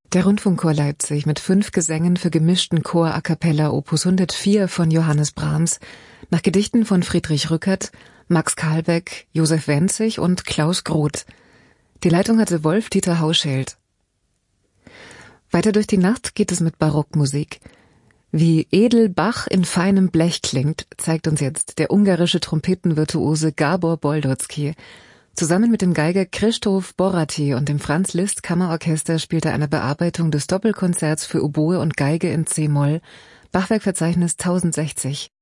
Der Rundfunkchor Leipzig mit 5 Gesängen für gemischten Chor a cappella Opus 104 von Johannes Brahms nach Gedichten von Friedrich Rückert, Max Kahlbeck, Josef Wenzig und Klaus Groth. Die Leitung hatte Wolf-Dieter Hauschild. Weiter durch die Nacht geht es mit Barockmusik. Wie edel Bach in feinem Blech klingt, zeigt uns jetzt der ungarische Trompetenvirtuose Gábor Boldocki. Zusammen mit dem Geiger Krzysztof Boráty und dem Franz Liszt Kammerorchester spielt er eine Bearbeitung des Doppelkonzerts für Oboe und Geige in C-Moll, Bachwerkverzeichnis 1060.